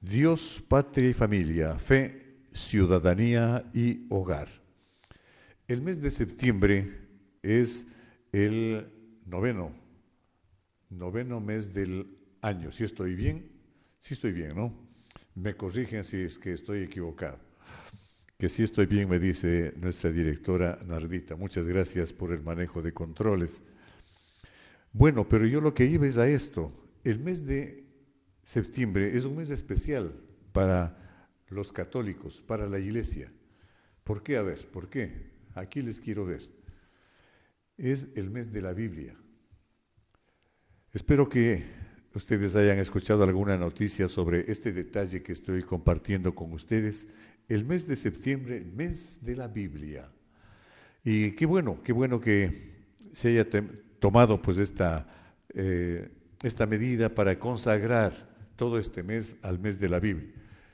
Dios, patria y familia, fe, ciudadanía y hogar. El mes de septiembre es el noveno mes del año. ¿Sí estoy bien? Sí estoy bien, ¿no? Me corrigen si es que estoy equivocado. Que sí estoy bien, me dice nuestra directora Nardita. Muchas gracias por el manejo de controles. Bueno, pero yo lo que iba es a esto. El mes de septiembre es un mes especial para los católicos, para la iglesia. ¿Por qué? A ver, ¿por qué? Aquí les quiero ver. Es el mes de la Biblia. Espero que ustedes hayan escuchado alguna noticia sobre este detalle que estoy compartiendo con ustedes. El mes de septiembre, el mes de la Biblia. Y qué bueno que se haya tomado pues esta medida para consagrar todo este mes al mes de la Biblia.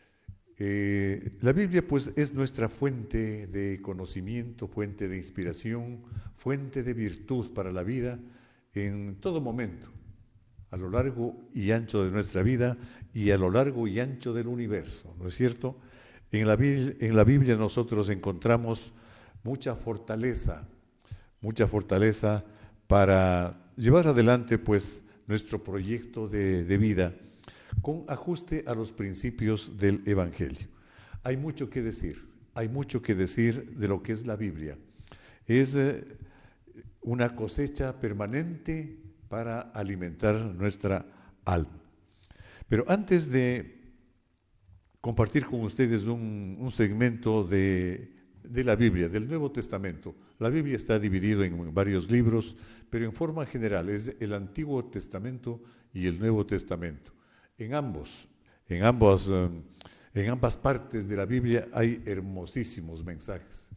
La Biblia pues es nuestra fuente de conocimiento, fuente de inspiración, fuente de virtud para la vida en todo momento, a lo largo y ancho de nuestra vida y a lo largo y ancho del universo, ¿no es cierto? En la Biblia nosotros encontramos mucha fortaleza para llevar adelante pues nuestro proyecto de vida con ajuste a los principios del Evangelio. Hay mucho que decir de lo que es la Biblia. Es una cosecha permanente para alimentar nuestra alma. Pero antes de compartir con ustedes un segmento de la Biblia, del Nuevo Testamento. La Biblia está dividida en varios libros, pero en forma general es el Antiguo Testamento y el Nuevo Testamento. En ambas partes de la Biblia hay hermosísimos mensajes.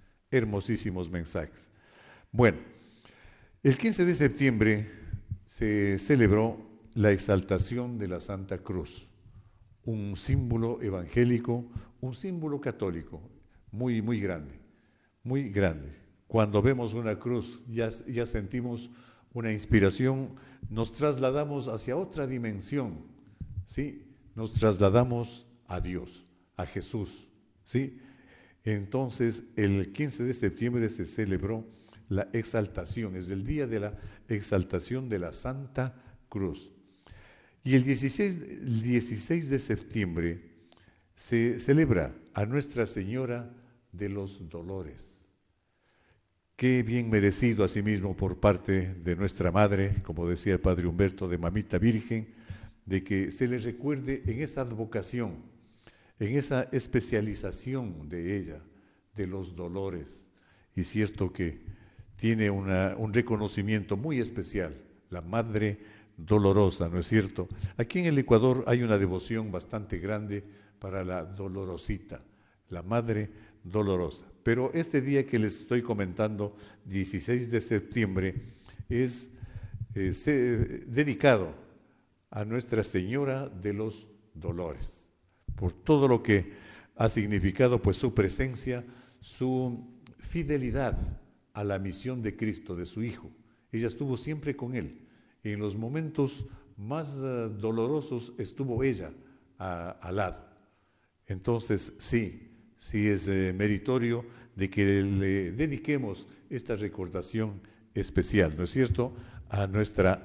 Bueno, el 15 de septiembre se celebró la exaltación de la Santa Cruz, un símbolo evangélico, un símbolo católico, muy grande. Cuando vemos una cruz ya sentimos una inspiración, nos trasladamos hacia otra dimensión, ¿sí? Nos trasladamos a Dios, a Jesús, ¿sí? Entonces, el 15 de septiembre se celebró la exaltación, es el día de la exaltación de la Santa Cruz. Y el 16 de septiembre se celebra a Nuestra Señora de los Dolores. Qué bien merecido asimismo por parte de nuestra Madre, como decía el Padre Humberto, de Mamita Virgen, de que se le recuerde en esa advocación, en esa especialización de ella, de los dolores. Y cierto que tiene un reconocimiento muy especial, la Madre Dolorosa, ¿no es cierto? Aquí en el Ecuador hay una devoción bastante grande para la Dolorosita, la Madre Dolorosa. Pero este día que les estoy comentando, 16 de septiembre, es dedicado a Nuestra Señora de los Dolores, por todo lo que ha significado pues su presencia, su fidelidad a la misión de Cristo, de su Hijo. Ella estuvo siempre con Él. En los momentos más dolorosos estuvo ella al lado. Entonces, sí es meritorio de que le dediquemos esta recordación especial, ¿no es cierto?, a nuestra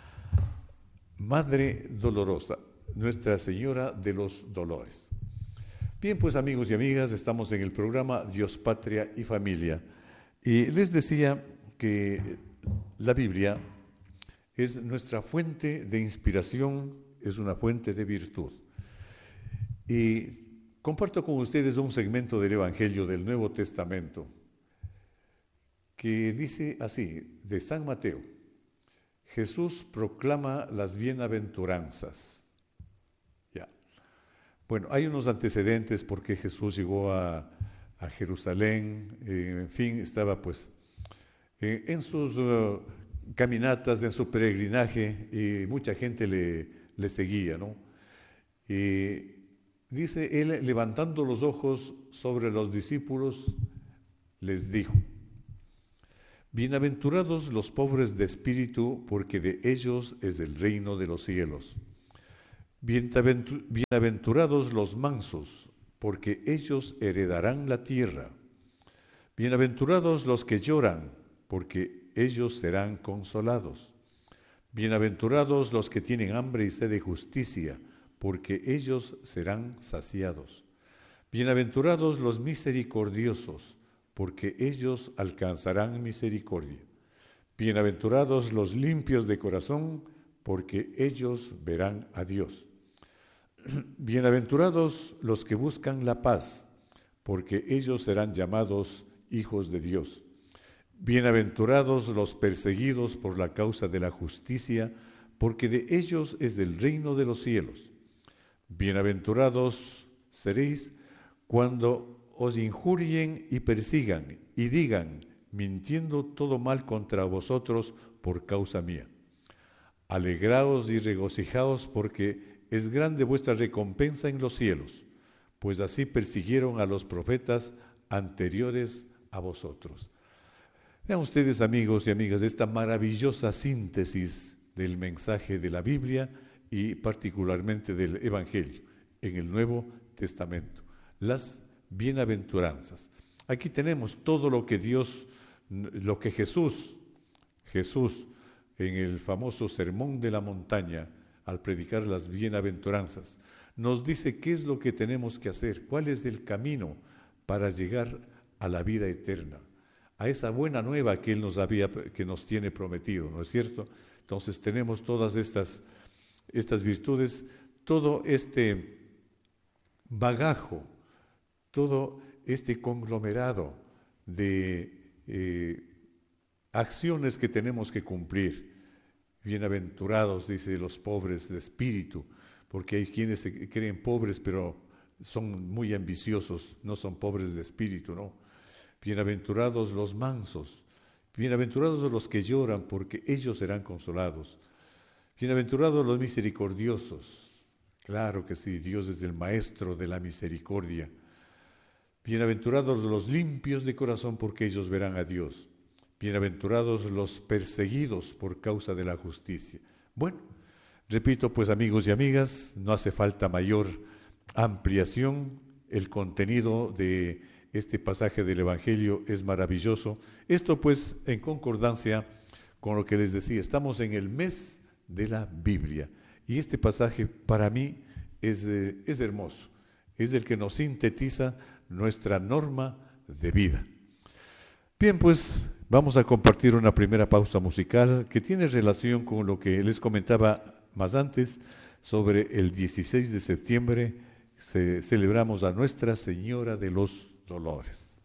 Madre Dolorosa, Nuestra Señora de los Dolores. Bien, pues amigos y amigas, estamos en el programa Dios, Patria y Familia. Y les decía que la Biblia es nuestra fuente de inspiración, es una fuente de virtud. Y comparto con ustedes un segmento del Evangelio del Nuevo Testamento que dice así, de San Mateo: Jesús proclama las bienaventuranzas. Ya. Bueno, hay unos antecedentes porque Jesús llegó a Jerusalén, en fin, estaba pues en sus caminatas, en su peregrinaje, y mucha gente le seguía, ¿no? Y dice él, levantando los ojos sobre los discípulos, les dijo: bienaventurados los pobres de espíritu, porque de ellos es el reino de los cielos. Bienaventurados los mansos, porque ellos heredarán la tierra. Bienaventurados los que lloran, porque ellos serán consolados. Bienaventurados los que tienen hambre y sed de justicia, porque ellos serán saciados. Bienaventurados los misericordiosos, porque ellos alcanzarán misericordia. Bienaventurados los limpios de corazón, porque ellos verán a Dios. Bienaventurados los que buscan la paz, porque ellos serán llamados hijos de Dios. Bienaventurados los perseguidos por la causa de la justicia, porque de ellos es el reino de los cielos. Bienaventurados seréis cuando os injurien y persigan y digan, mintiendo todo mal contra vosotros por causa mía. Alegraos y regocijaos, porque es grande vuestra recompensa en los cielos, pues así persiguieron a los profetas anteriores a vosotros. Vean ustedes, amigos y amigas, esta maravillosa síntesis del mensaje de la Biblia y particularmente del Evangelio en el Nuevo Testamento. Las bienaventuranzas. Aquí tenemos todo lo que lo que Jesús en el famoso Sermón de la Montaña, al predicar las bienaventuranzas, nos dice qué es lo que tenemos que hacer, cuál es el camino para llegar a la vida eterna, a esa buena nueva que Él que nos tiene prometido, ¿no es cierto? Entonces tenemos todas estas virtudes, todo este bagajo, todo este conglomerado de acciones que tenemos que cumplir. Bienaventurados, dice, los pobres de espíritu, porque hay quienes se creen pobres, pero son muy ambiciosos, no son pobres de espíritu, ¿no? Bienaventurados los mansos, bienaventurados los que lloran, porque ellos serán consolados. Bienaventurados los misericordiosos, claro que sí, Dios es el maestro de la misericordia. Bienaventurados los limpios de corazón, porque ellos verán a Dios. Bienaventurados los perseguidos por causa de la justicia. Bueno, repito pues, amigos y amigas, no hace falta mayor ampliación. El contenido de este pasaje del Evangelio es maravilloso. Esto pues en concordancia con lo que les decía, estamos en el mes de la Biblia y este pasaje para mí es hermoso. Es el que nos sintetiza nuestra norma de vida. Bien, pues vamos a compartir una primera pausa musical que tiene relación con lo que les comentaba más antes sobre el 16 de septiembre. Celebramos a Nuestra Señora de los Dolores.